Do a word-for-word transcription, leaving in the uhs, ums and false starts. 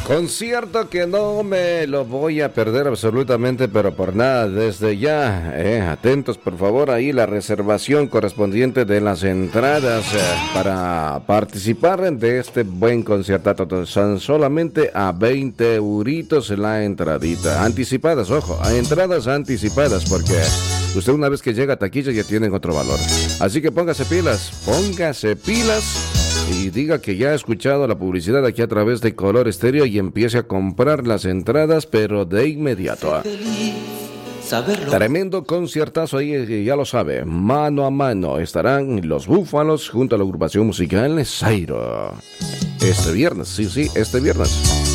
Concierto que no me lo voy a perder absolutamente, pero por nada, desde ya, eh, atentos por favor, ahí la reservación correspondiente de las entradas eh, para participar de este buen conciertato. Son solamente a veinte euritos la entradita, anticipadas, ojo, a entradas anticipadas, porque usted una vez que llega a taquilla ya tienen otro valor. Así que póngase pilas, póngase pilas. Y diga que ya ha escuchado la publicidad aquí a través de Color Estéreo y empiece a comprar las entradas, pero de inmediato. Tremendo conciertazo ahí, ya lo sabe. Mano a mano estarán los Búfalos junto a la agrupación musical Zairo. Este viernes, sí, sí, este viernes.